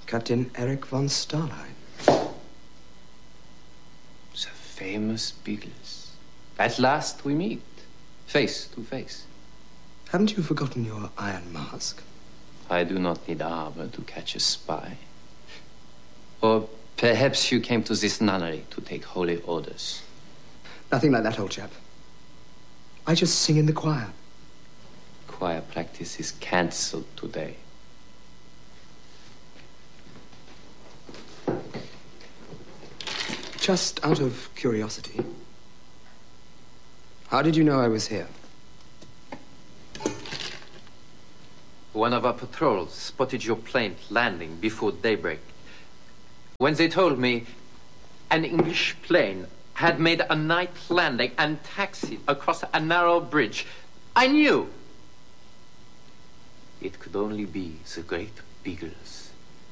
Captain Eric von Starline. The famous Beagles. At last we meet, face to face. Haven't you forgotten your iron mask? I do not need armor to catch a spy. Or perhaps you came to this nunnery to take holy orders. Nothing like that, old chap. I just sing in the choir. Choir practice is cancelled today. Just out of curiosity, how did you know I was here? One of our patrols spotted your plane landing before daybreak. When they told me an English plane had made a night landing and taxied across a narrow bridge, I knew it could only be the great Beagles.